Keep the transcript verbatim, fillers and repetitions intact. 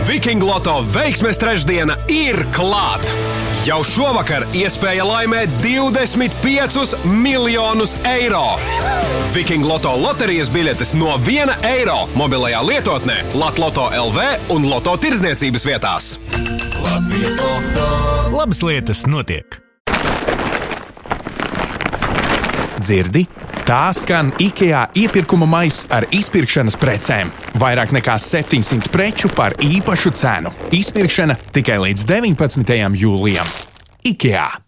Viking Loto veiksmes trešdiena ir klāt! Jau šovakar iespēja laimēt divdesmit piecus miljonus eiro. Viking Loto loterijas biļetes no viena eiro mobilajā lietotnē, Latloto L V un Loto tirdzniecības vietās. Latvijas Loto. Labas lietas notiek. Dzirdi? Tā skan IKEA iepirkuma maiss ar izpirkšanas precēm. Vairāk nekā septiņsimt preču par īpašu cenu. Izpirkšana tikai līdz deviņpadsmitajam jūlijam. IKEA.